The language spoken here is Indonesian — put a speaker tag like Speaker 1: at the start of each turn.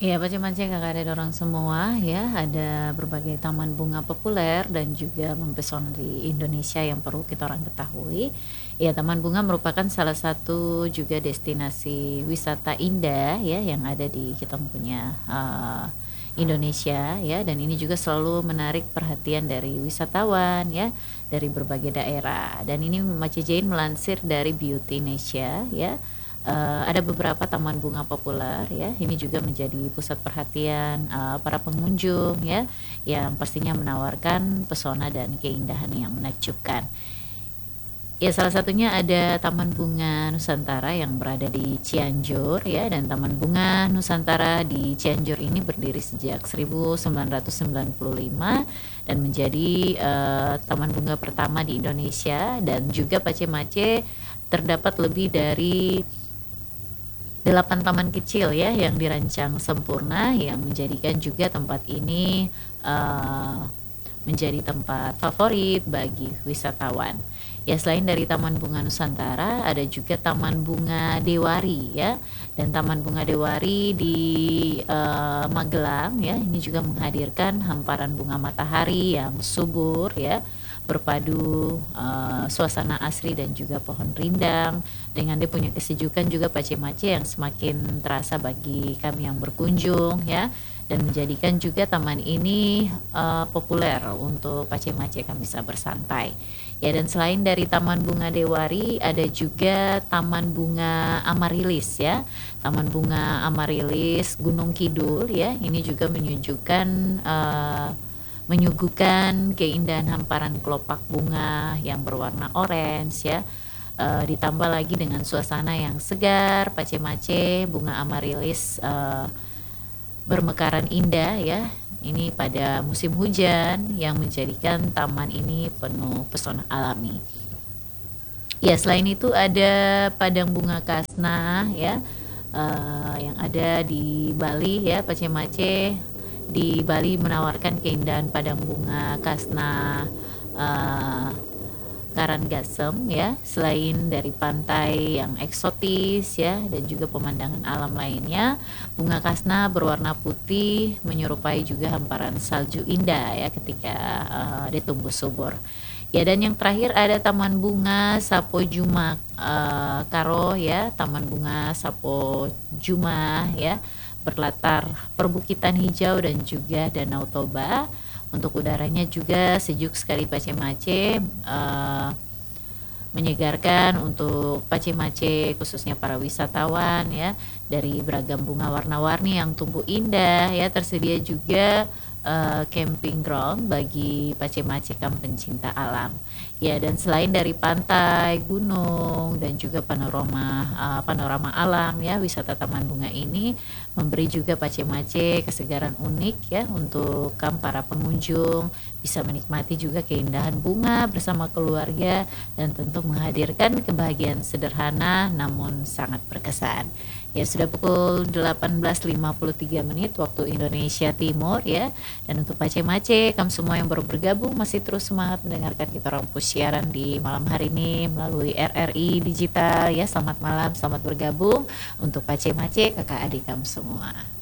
Speaker 1: Iya, Pace-Mace Kakak ada dorong semua ya, ada berbagai taman bunga populer dan juga mempesona di Indonesia yang perlu kita orang ketahui. Ya, taman bunga merupakan salah satu juga destinasi wisata indah ya yang ada di kita punya Indonesia ya, dan ini juga selalu menarik perhatian dari wisatawan ya dari berbagai daerah. Dan ini Mace Jane melansir dari Beauty Indonesia ya. Ada beberapa taman bunga populer ya. Ini juga menjadi pusat perhatian para pengunjung ya, yang pastinya menawarkan pesona dan keindahan yang menakjubkan. Ya, salah satunya ada Taman Bunga Nusantara yang berada di Cianjur ya, dan Taman Bunga Nusantara di Cianjur ini berdiri sejak 1995 dan menjadi taman bunga pertama di Indonesia. Dan juga Pace-Mace terdapat lebih dari 8 taman kecil ya yang dirancang sempurna, yang menjadikan juga tempat ini menjadi tempat favorit bagi wisatawan. Ya, selain dari Taman Bunga Nusantara, ada juga Taman Bunga Dewari ya. Dan Taman Bunga Dewari di Magelang ya, ini juga menghadirkan hamparan bunga matahari yang subur ya, berpadu suasana asri dan juga pohon rindang. Dengan dia punya kesejukan juga Pace-Mace yang semakin terasa bagi kami yang berkunjung ya, dan menjadikan juga taman ini populer untuk Pace-Mace kami bisa bersantai. Ya, dan selain dari Taman Bunga Dewari, ada juga Taman Bunga Amarilis ya. Taman Bunga Amarilis Gunung Kidul ya. Ini juga menyuguhkan keindahan hamparan kelopak bunga yang berwarna orange ya. Ditambah lagi dengan suasana yang segar, Pace-Mace bunga Amarilis bermekaran indah ya. Ini pada musim hujan yang menjadikan taman ini penuh pesona alami. Ya, selain itu ada Padang Bunga Kasna ya, yang ada di Bali ya. Pace-Mace di Bali menawarkan keindahan Padang Bunga Kasna Karangasem ya. Selain dari pantai yang eksotis ya, dan juga pemandangan alam lainnya, bunga kasna berwarna putih menyerupai juga hamparan salju indah ya ketika dia tumbuh subur. Ya, dan yang terakhir ada Taman Bunga Sapo Juma Karo ya. Taman Bunga Sapo Juma ya, berlatar perbukitan hijau dan juga Danau Toba. Untuk udaranya juga sejuk sekali Pace-Mace, menyegarkan untuk Pace-Mace khususnya para wisatawan ya. Dari beragam bunga warna-warni yang tumbuh indah ya, tersedia juga camping ground bagi Pace-Mace kaum pencinta alam. Ya, dan selain dari pantai, gunung dan juga panorama alam ya, wisata Taman Bunga ini memberi juga Pace-Mace kesegaran unik ya, untuk para pengunjung bisa menikmati juga keindahan bunga bersama keluarga, dan tentu menghadirkan kebahagiaan sederhana namun sangat berkesan. Ya, sudah pukul 18.53 waktu Indonesia Timur ya. Dan untuk Pace-Mace, kamu semua yang baru bergabung masih terus semangat mendengarkan kita orang siaran di malam hari ini melalui RRI Digital ya. Selamat malam, selamat bergabung untuk Pace-Mace kakak adik kamu semua.